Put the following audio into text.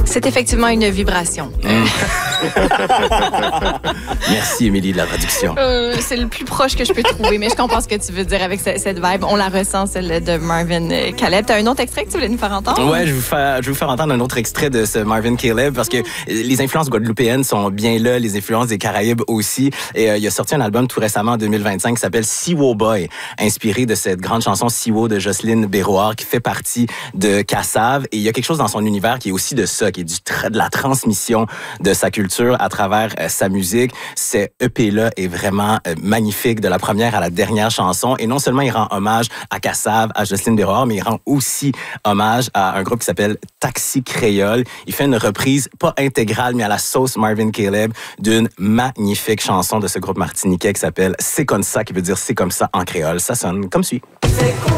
C'est effectivement une vibration. Merci, Émilie, de la traduction. C'est le plus proche que je peux trouver, mais je comprends ce que tu veux dire avec cette vibe. On la ressent, celle de Marvin Caleb. Tu as un autre extrait que tu voulais nous faire entendre? Ouais, je vais vous faire entendre un autre extrait de ce Marvin Caleb parce que les influences guadeloupéennes sont bien là, les influences des Caraïbes aussi. Et il a sorti un album tout récemment en 2025 qui s'appelle Siwo Boy, inspiré de cette grande chanson Siwo de Jocelyne Béroard qui fait partie de Cassave. Et il y a quelque chose dans son univers qui est aussi de ça, qui est de la transmission de sa culture à travers sa musique. Cet EP-là est vraiment magnifique de la première à la dernière chanson. Et non seulement il rend hommage à Cassave, à Jocelyne Béroard, mais il rend aussi hommage à un groupe qui s'appelle Taxi Créole. Il fait une reprise, pas intégrale, mais à la sauce Marvin Caleb, d'une magnifique chanson de ce groupe martiniquais qui s'appelle C'est comme ça, qui veut dire c'est comme ça en créole. Ça sonne comme suit.